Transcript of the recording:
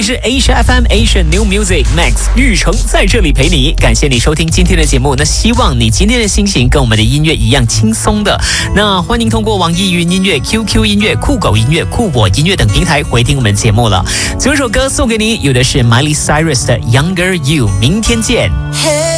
是 Asia FM Asian New Music Max 玉成在这里陪你，感谢你收听今天的节目。那希望你今天的心情跟我们的音乐一样轻松的。那欢迎通过网易云音乐、QQ 音乐、酷狗音乐、酷我音乐等平台回听我们的节目了。最后一首歌送给你，有的是 Miley Cyrus 的 Younger You， 明天见。